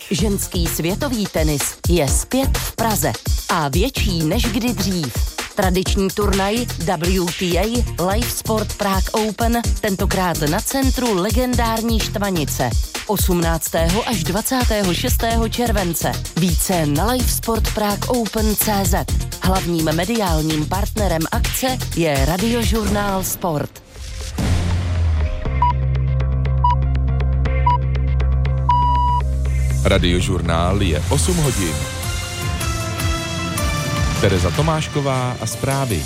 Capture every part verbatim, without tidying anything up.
Ženský světový tenis je zpět v Praze a větší než kdy dřív. Tradiční turnaj W T A Live Sport Prague Open tentokrát na centru legendární Štvanice. osmnáctého až dvacátého šestého července. Více na livesport prague open tečka cé zet. Hlavním mediálním partnerem akce je Radiožurnál Sport. Radiožurnál je osm hodin. Tereza Tomášková a zprávy.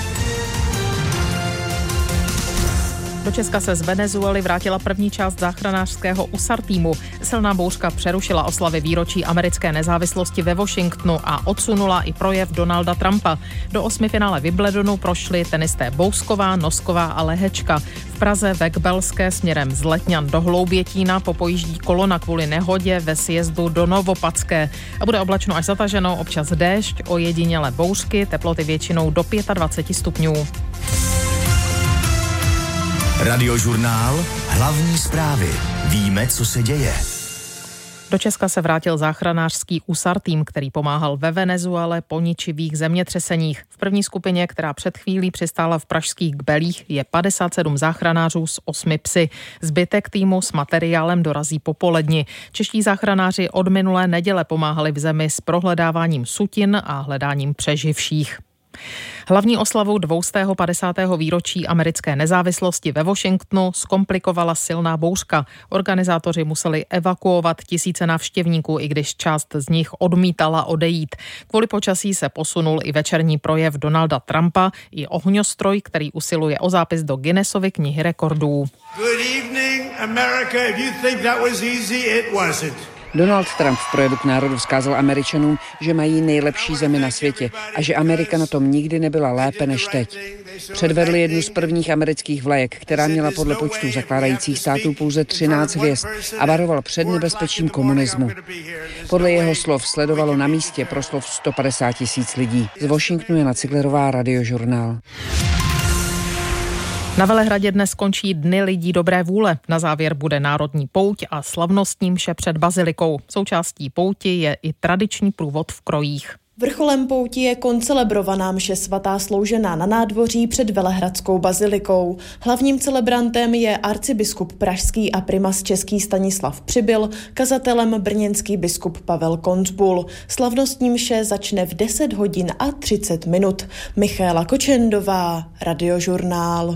Do Česka se z Venezuely vrátila první část záchranářského U S A R týmu. Silná bouřka přerušila oslavy výročí americké nezávislosti ve Washingtonu a odsunula i projev Donalda Trumpa. Do osmifinále Wimbledonu prošly tenisté Bousková, Nosková a Lehečka. V Praze ve Kbelské směrem z Letňan do Hloubětína popojíždí kolona kvůli nehodě ve sjezdu do Novopadské. A bude oblačno až zataženo, občas déšť, ojedinělé bouřky, teploty většinou do dvacet pět stupňů. Radiožurnál, hlavní zprávy. Víme, co se děje. Do Česka se vrátil záchranářský U S A R tým, který pomáhal ve Venezuele po ničivých zemětřeseních. V první skupině, která před chvílí přistála v pražských Kbelích, je padesát sedm záchranářů s osmi psy. Zbytek týmu s materiálem dorazí popoledni. Čeští záchranáři od minulé neděle pomáhali v zemi s prohledáváním sutin a hledáním přeživších. Hlavní oslavu dvoustého padesátého výročí americké nezávislosti ve Washingtonu zkomplikovala silná bouřka. Organizátoři museli evakuovat tisíce návštěvníků, i když část z nich odmítala odejít. Kvůli počasí se posunul i večerní projev Donalda Trumpa i ohňostroj, který usiluje o zápis do Guinnessovy knihy rekordů. Good evening, America. If you think that was easy, it wasn't. Donald Trump v projevu k národu vzkázal Američanům, že mají nejlepší zemi na světě a že Amerika na tom nikdy nebyla lépe než teď. Předvedli jednu z prvních amerických vlajek, která měla podle počtu zakládajících států pouze třináct hvězd a varoval před nebezpečím komunismu. Podle jeho slov sledovalo na místě proslov sto padesát tisíc lidí. Z Washingtonu je Ciglerová, Radiožurnál. Na Velehradě dnes skončí Dny lidí dobré vůle. Na závěr bude národní pouť a slavnostní mše před bazilikou. Součástí pouti je i tradiční průvod v krojích. Vrcholem pouti je koncelebrovaná mše svatá sloužená na nádvoří před Velehradskou bazilikou. Hlavním celebrantem je arcibiskup pražský a primas český Stanislav Přibyl, kazatelem brněnský biskup Pavel Koncbul. Slavnostní mše začne v deset hodin a třicet minut. Michaela Kočendová, Radiožurnál.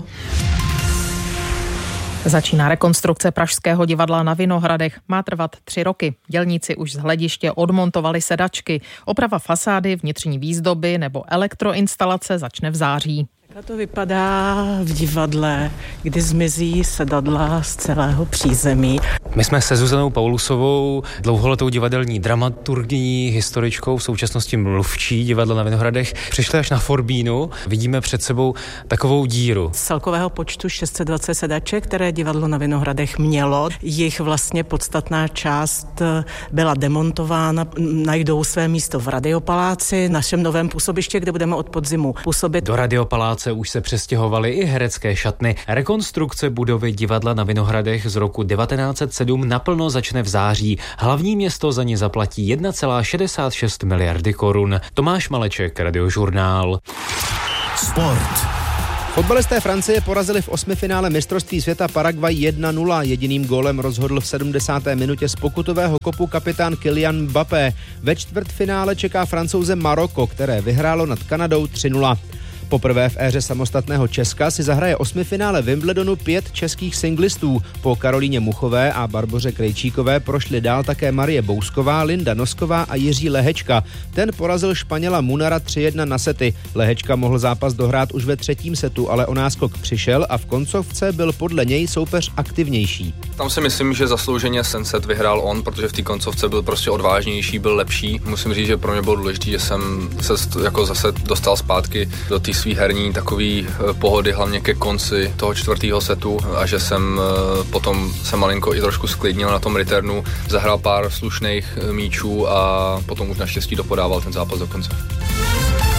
Začíná rekonstrukce Pražského divadla na Vinohradech. Má trvat tři roky. Dělníci už z hlediště odmontovali sedačky. Oprava fasády, vnitřní výzdoby nebo elektroinstalace začne v září. Tak to vypadá v divadle, kdy zmizí sedadla z celého přízemí. My jsme se Zuzanou Paulusovou, dlouholetou divadelní dramaturgyní, historičkou, v současnosti mluvčí divadla na Vinohradech, přišli až na Forbínu. Vidíme před sebou takovou díru. Z celkového počtu šest set dvacet sedaček, které divadlo na Vinohradech mělo, jich vlastně podstatná část byla demontována, najdou své místo v Radiopaláci, našem novém působišti, kde budeme od podzimu působit. Do Radiopaláce už se přestěhovaly i herecké šatny. Rekonstrukce budovy divadla na Vinohradech z roku devatenáct set sedm naplno začne v září. Hlavní město za ně zaplatí jedna celá šedesát šest miliardy korun. Tomáš Maleček, Radiožurnál. Sport. Fotbalisté Francie porazili v osmifinále mistrovství světa Paraguay jedna nula. Jediným gólem rozhodl v sedmdesáté minutě z pokutového kopu kapitán Kylian Mbappé. Ve čtvrtfinále čeká Francouze Maroko, které vyhrálo nad Kanadou tři nula. Poprvé v éře samostatného Česka si zahraje osmifinále Wimbledonu pět českých singlistů. Po Karolíně Muchové a Barboře Krejčíkové prošly dál také Marie Bousková, Linda Nosková a Jiří Lehečka. Ten porazil Španěla Munara tři jedna na sety. Lehečka mohl zápas dohrát už ve třetím setu, ale o náskok přišel a v koncovce byl podle něj soupeř aktivnější. Tam si myslím, že zaslouženě ten set vyhrál on, protože v té koncovce byl prostě odvážnější, byl lepší. Musím říct, že pro mě bylo důležité, že jsem se jako zase dostal zpátky do té svý herní takový pohody, hlavně ke konci toho čtvrtého setu, a že jsem potom se malinko i trošku sklidnil na tom returnu, zahrál pár slušných míčů a potom už naštěstí dopodával ten zápas do konce.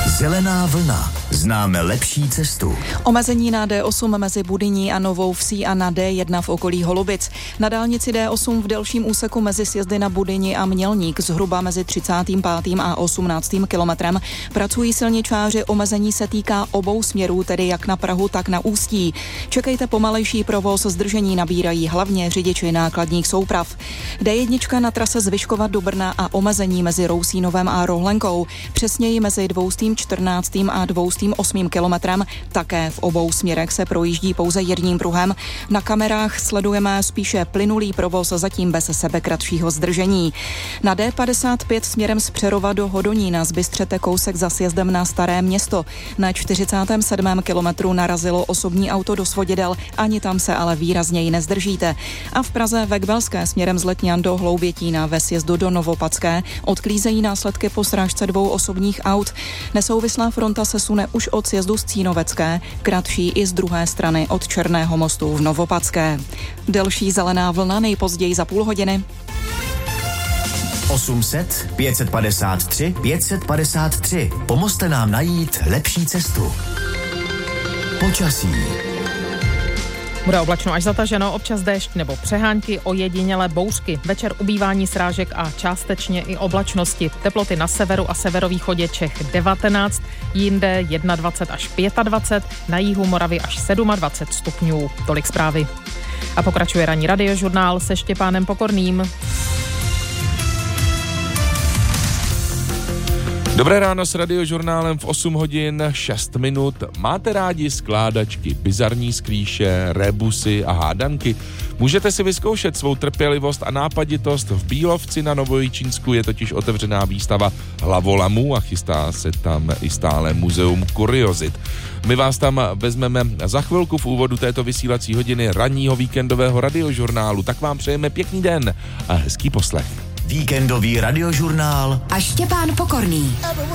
Zelená vlna. Známe lepší cestu. Omezení na D osm mezi Budyní a Novou Vsí a na D jedna v okolí Holubic. Na dálnici D osm v delším úseku mezi sjezdy na Budyni a Mělník zhruba mezi třicátým pátým a osmnáctým kilometrem pracují silničáři. Omezení se týká obou směrů, tedy jak na Prahu, tak na Ústí. Čekejte pomalejší provoz, zdržení nabírají hlavně řidiči nákladních souprav. D jedna na trase z Vyškova do Brna a omezení mezi Rousínovem a Rohlenkou. Přesněji mezi dvoustým čtrnáctým a dvoustým osmým kilometrem. Také v obou směrech se projíždí pouze jedním pruhem. Na kamerách sledujeme spíše plynulý provoz, zatím bez sebe kratšího zdržení. Na D padesát pět směrem z Přerova do Hodonína zbystřete kousek za sjezdem na Staré Město. Na čtyřicátém sedmém kilometru narazilo osobní auto do svodidel, ani tam se ale výrazněji nezdržíte. A v Praze ve Kbelské směrem z Letňan do Hloubětína ve sjezdu do Novopadské odklízejí následky po srážce dvou osobních aut. Nesouvislá fronta se sune už od sjezdu z Cínovecké, kratší i z druhé strany od Černého mostu v Novopadské. Delší zelená vlna nejpozději za půl hodiny. osm set pět set padesát tři pět set padesát tři. Pomozte nám najít lepší cestu. Počasí. Bude oblačno až zataženo, občas déšť nebo přehánky, ojedinělé bouřky. Večer ubývání srážek a částečně i oblačnosti. Teploty na severu a severovýchodě Čech devatenáct, jinde dvacet jedna až dvacet pět, na jihu Moravy až dvacet sedm stupňů. Tolik zprávy. A pokračuje ranní radiožurnál se Štěpánem Pokorným. Dobré ráno s radiožurnálem v osm hodin šest minut. Máte rádi skládačky, bizarní sklíše, rebusy a hádanky? Můžete si vyzkoušet svou trpělivost a nápaditost. V Bílovci na Novojičínsku je totiž otevřená výstava hlavolamů a chystá se tam i stále muzeum kuriozit. My vás tam vezmeme za chvilku v úvodu této vysílací hodiny ranního víkendového radiožurnálu. Tak vám přejeme pěkný den a hezký poslech. Víkendový radiožurnál a Štěpán Pokorný.